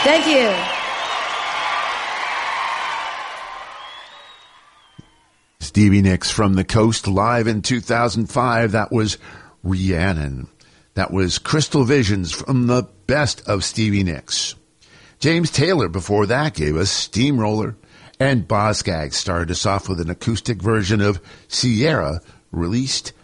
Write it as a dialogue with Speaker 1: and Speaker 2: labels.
Speaker 1: Thank you.
Speaker 2: Stevie Nicks from the Coast live in 2005. That was Rhiannon. That was Crystal Visions from the best of Stevie Nicks. James Taylor before that gave us Steamroller, and Boz Scaggs started us off with an acoustic version of Sierra, released